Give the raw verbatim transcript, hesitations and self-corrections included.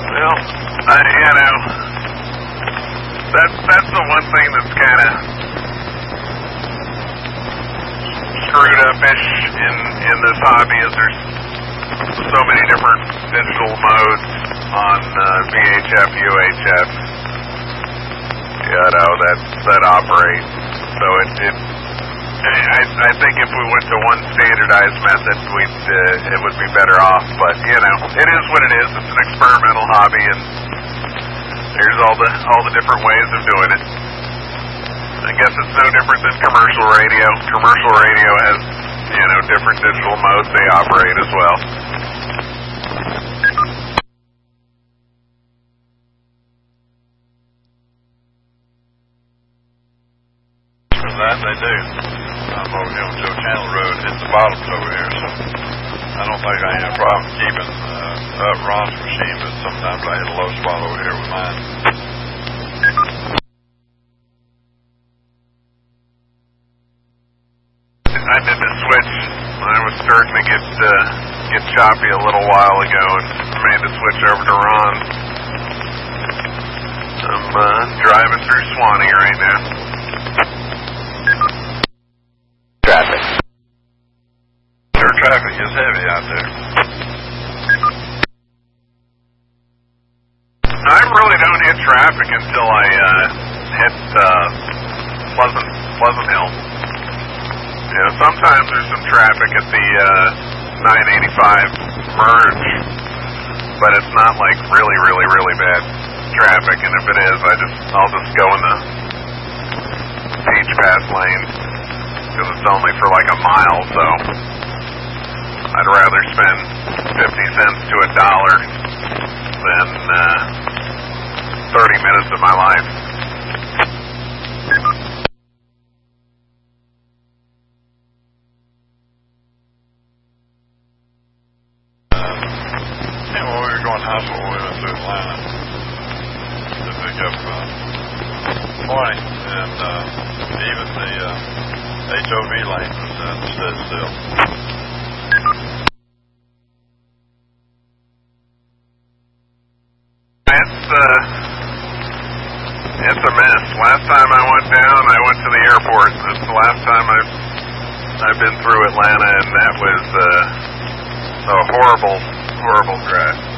Well, I, you know, that's, that's the one thing that's kind of screwed up-ish in, in this hobby is there's so many different digital modes on uh, V H F, U H F, you know, that, that operate. So it, it I, I think if we went to one standardized method, we'd, uh, it would be better off. But, you know, it is what it is. It's an experimental hobby, and there's all the all the different ways of doing it. I guess it's no different than commercial radio. Commercial radio has, you know, different digital modes they operate as well. For that, they do. I'm over here on Joe Channel Road, hit the bottoms over here, so I don't think I have a problem keeping uh, up Ron's machine, but sometimes I hit a low spot over here with mine. I did the switch. I was starting to get uh, get choppy a little while ago and made the switch over to Ron. I'm uh, driving through Swanee right now. Traffic. Sure, traffic is heavy out there. I really don't hit traffic until I uh, hit uh, Pleasant Pleasant Hill. You know, sometimes there's some traffic at the uh, nine eighty-five merge, but it's not like really, really, really bad traffic. And if it is, I just I'll just go in the H pass lane because it's only for like a mile. So I'd rather spend fifty cents to a dollar than uh, thirty minutes of my life. Hospital, we went to Atlanta to pick up uh, Point, and uh, even the uh, H O V lane was uh, stood still. It's uh, it's a mess. Last time I went down, I went to the airport. That's the last time I've I've been through Atlanta, and that was uh, a horrible, horrible drive.